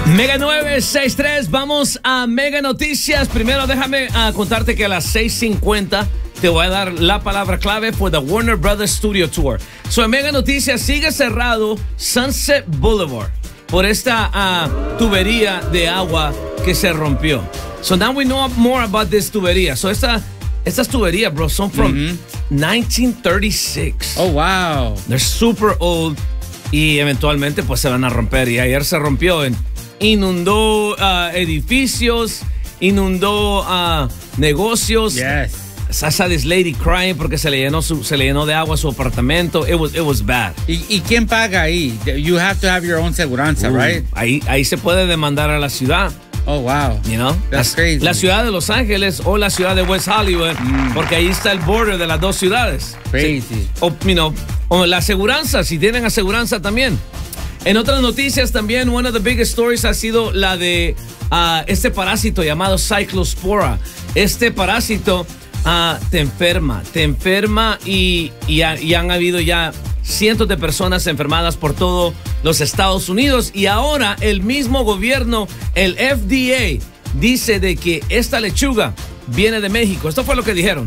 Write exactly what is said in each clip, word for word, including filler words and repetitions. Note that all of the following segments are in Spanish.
Mega nueve seis tres, vamos a Mega Noticias. Primero déjame uh, contarte que a las seis cincuenta te voy a dar la palabra clave for the Warner Brothers Studio Tour. So en Mega Noticias sigue cerrado Sunset Boulevard por esta uh, tubería de agua que se rompió. So now we know more about this tubería. So esta, estas tuberías, bro, son from mm-hmm. nineteen thirty-six. Oh, wow. They're super old y eventualmente pues se van a romper. Y ayer se rompió en inundó uh, edificios, inundó uh, negocios. Yes. I saw this lady crying porque se le llenó su, se le llenó de agua su apartamento. It was it was bad. ¿Y, y quién paga ahí? You have to have your own seguranza, uh, right? Ahí ahí se puede demandar a la ciudad. Oh, wow. You know? That's la, crazy. La ciudad de Los Ángeles o la ciudad de West Hollywood, mm. porque ahí está el border de las dos ciudades. Crazy. Sí. O, you know, o la aseguranza, si tienen aseguranza también. En otras noticias también, one of the biggest stories ha sido la de uh, este parásito llamado Cyclospora. Este parásito uh, te enferma, te enferma y, y, ha, y han habido ya cientos de personas enfermadas por todos los Estados Unidos. Y ahora el mismo gobierno, el F D A, dice de que esta lechuga viene de México. Esto fue lo que dijeron.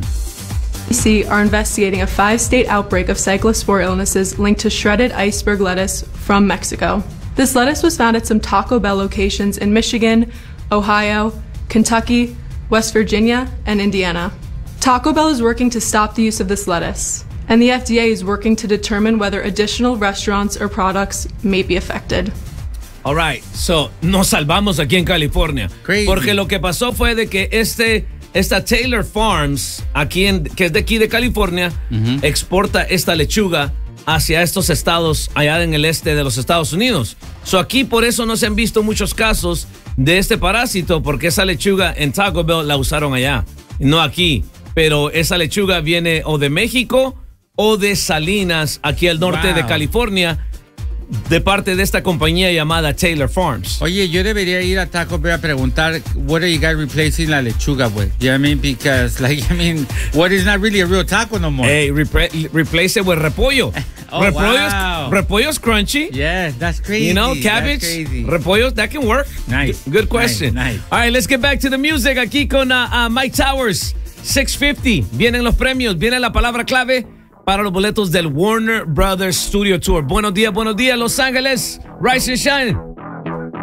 C D C are investigating a five-state outbreak of cyclospora illnesses linked to shredded iceberg lettuce from Mexico. This lettuce was found at some Taco Bell locations in Michigan, Ohio, Kentucky, West Virginia, and Indiana. Taco Bell is working to stop the use of this lettuce, and the F D A is working to determine whether additional restaurants or products may be affected. All right, so nos salvamos aquí en California. Crazy. Porque lo que pasó fue de que este... Esta Taylor Farms, aquí en, que es de aquí de California, uh-huh. exporta esta lechuga hacia estos estados allá en el este de los Estados Unidos. So aquí por eso no se han visto muchos casos de este parásito, porque esa lechuga en Taco Bell la usaron allá, no aquí. Pero esa lechuga viene o de México o de Salinas, aquí al norte wow. de California, de parte de esta compañía llamada Taylor Farms. Oye, yo debería ir a Taco Bell a preguntar, what are you guys replacing la lechuga with? You know what I mean? Because, like, I mean, what is not really a real taco no more? Hey, repre- replace it with repollo. Oh, repollo's, wow. Repollo's crunchy. Yes, that's crazy. You know, cabbage, repollo, that can work. Nice. G- good question. Nice, nice. All right, let's get back to the music aquí con uh, uh, Mike Towers. six fifty. Vienen los premios, viene la palabra clave para los boletos del Warner Brothers Studio Tour. Buenos días, buenos días, Los Ángeles. Rise and shine.